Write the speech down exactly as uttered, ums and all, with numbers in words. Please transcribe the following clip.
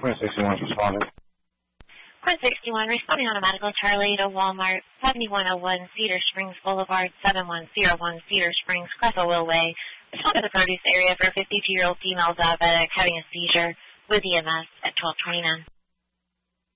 Point sixty-one responded. Point sixty-one, responding on a medical Charlie to Walmart, seventy-one oh one Cedar Springs Boulevard, seven one zero one Cedar Springs, Cresswell Way. Respond to the produce area for a fifty-two-year-old female diabetic having a seizure with E M S at twelve twenty-nine.